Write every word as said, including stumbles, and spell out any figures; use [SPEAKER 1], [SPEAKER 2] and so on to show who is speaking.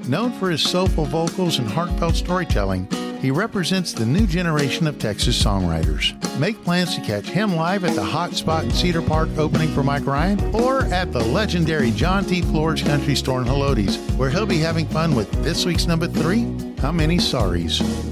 [SPEAKER 1] Known for his soulful vocals and heartfelt storytelling, he represents the new generation of Texas songwriters. Make plans to catch him live at the Hot Spot in Cedar Park opening for Mike Ryan, or at the legendary John T. Flores Country Store in Helotes, where he'll be having fun with this week's number three, How Many Sorries?